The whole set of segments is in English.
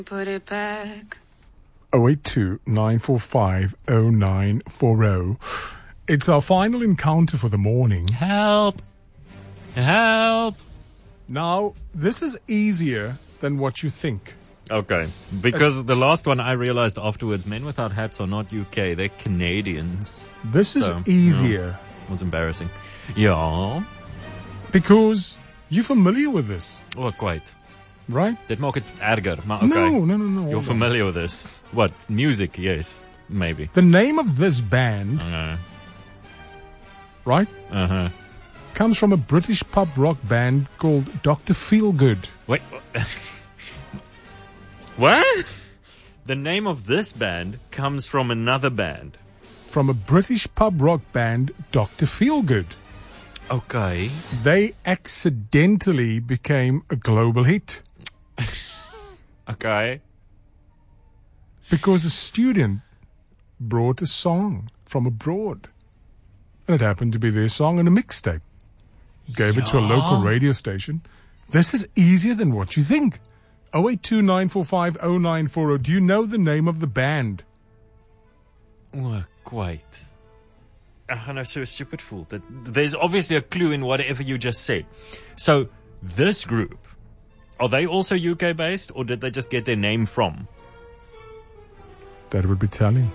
Put it back. 082-945-0940. It's our final encounter for the morning. Help. Help. Now, this is easier than what you think. Okay. Because the last one I realized afterwards, Men Without Hats are not UK. They're Canadians. This is easier. It was embarrassing. Ja. Because you're familiar with this, Oh, quite. right? Dit maak het erger, maar okay. No. You're hold on. familiar with this. What? Music, yes. Maybe. The name of this band, right, comes from a British pub rock band called Dr. Feelgood. Wait. What? The name of this band comes from another band. From a British pub rock band, Dr. Feelgood. Okay. They accidentally became a global hit Okay. because a student brought a song from abroad. And it happened to be their song on a mixtape. Gave it to a local radio station. This is easier than what you think. 082-945-0940. Do you know the name of the band? Oh, quite. I gaan nou so stupid voel. There's obviously a clue in whatever you just said. So, this group, are they also UK based or did they just get their name from? That would be telling.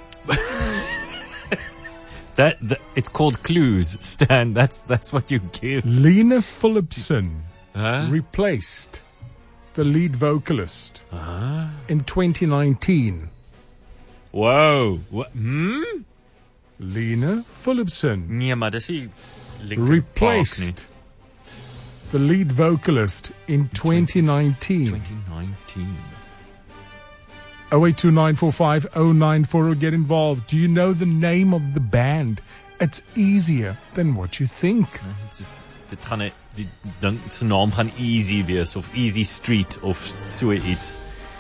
It's called clues, Stan. That's what you give. Lena Phillipson Huh? replaced the lead vocalist in 2019. Whoa. What? Lena Phillipson Nee, maar dis nie Linkin Park replaced the lead vocalist in 2019. 2019. 082-945-0940. Get involved. Do you know the name of the band? It's easier than what you think. Dit gaan die ding se naam gaan Easy wees of Easy Street of so iets.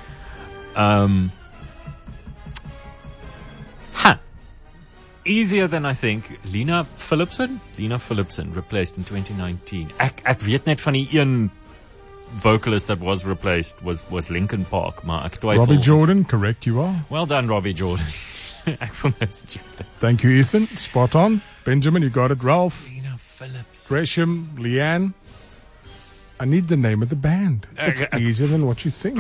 Easier than I think. Lena Phillipson replaced in 2019. Ek weet net van die een vocalist that was replaced was Linkin Park, maar ek twyfel. Robbie Jordan, correct you are. Well done, Robbie Jordan. Ek voel nou stupid. Thank you, Ethan. Spot on. Benjamin, you got it. Ralph, Lena Phillips. Gresham, Leanne. I need the name of the band. It's easier than what you think.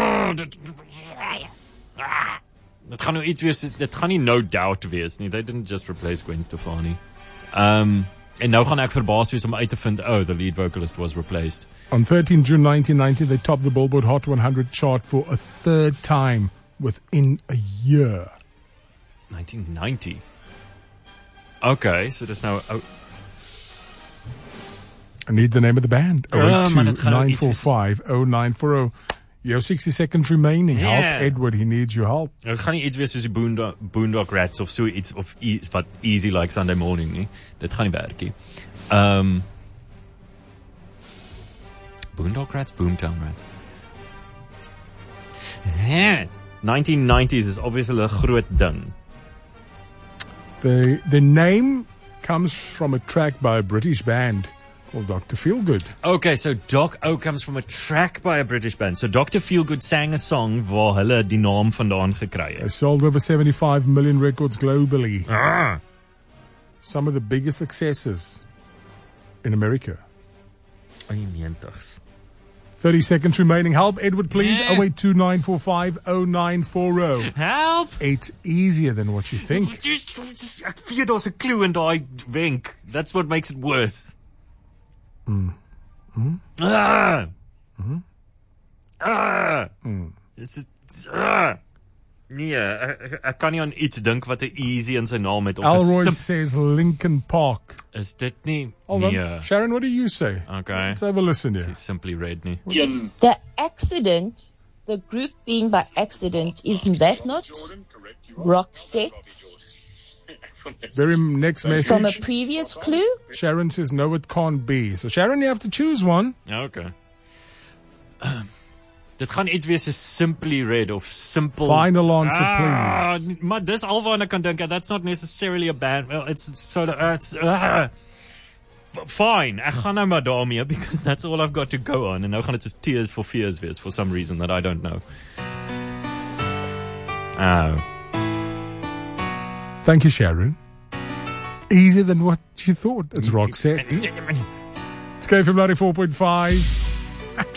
Dit gaan nou iets wees, dit gaan nie No Doubt wees nie. They didn't just replace Gwen Stefani. En nou gaan ek verbaas wees om uit te vind, the lead vocalist was replaced. On 13 June 1990, they topped the Billboard Hot 100 chart for a third time within a year. 1990. Okay, so dis nou I need the name of the band. maar dit gaan nou iets 082-945-0940. You have 60 seconds remaining. Yeah. Help Edward, he needs your help. Dit gaan nie iets wees soos die Boondock Rats of so iets of iets wat easy like Sunday morning nie. Dit gaan nie werk nie. Boondock Rats, Boomtown Rats. 1990s is obviously 'n groot ding. The name comes from a track by a British band called Dr. Feelgood. Okay, so Doc O comes from a track by a British band. So Dr. Feelgood sang a song waar hulle die naam vandaan gekry They het. sold over 75 million records globally. Some of the biggest successes in America. In die 90s. 30 seconds remaining. Help Edward, please. Yeah. 082-945-0940. Help! It's easier than what you think. Ek weet daar's 'n clue in daai wenk. That's what makes it worse. Nee, ek kan nie aan iets dink wat 'n easy in sy naam het of Alroy says Linkin Park. is dit nie? Hold Nee. on. Sharon, what do you say? Okay. Let's have a listen here. It's simply red nie. The accident, the group being by accident, isn't that not Roxette Very next from a message. previous clue? Sharon says, no, it can't be. So, Sharon, you have to choose one. Okay. Dit gaan iets wees soos Simply Red of Simple. Final answer, please. Maar dis alwaar ek kan dink. That's not necessarily a band. Well, it's sort of fine. Ek gaan nou maar daarmee because that's all I've got to go on. En nou gaan dit soos Tears for Fears wees for some reason that I don't know. Oh. Thank you, Sharon. Easier than what you thought. It's Roxette. It's KFM 94.5.